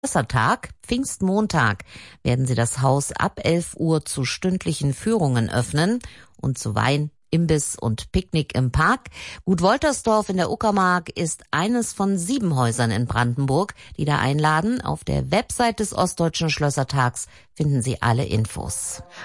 Schlössertag, Pfingstmontag, werden sie das Haus ab 11 Uhr zu stündlichen Führungen öffnen und zu Wein, Imbiss und Picknick im Park. Gut Woltersdorf in der Uckermark ist eines von 7 Häusern in Brandenburg, die da einladen. Auf der Website des Ostdeutschen Schlössertags finden Sie alle Infos.